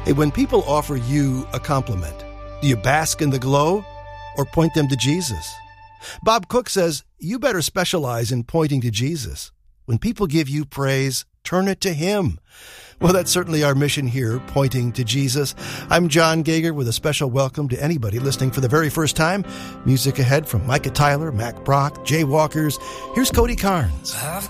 Hey, when people offer you a compliment, do you bask in the glow or point them to Jesus? Bob Cook says you better specialize in pointing to Jesus. When people give you praise, turn it to Him. Well, that's certainly our mission here, pointing to Jesus. I'm John Gager with a special welcome to anybody listening for the very first time. Music ahead from Micah Tyler, Mac Brock, Jay Walkers. Here's Cody Carnes.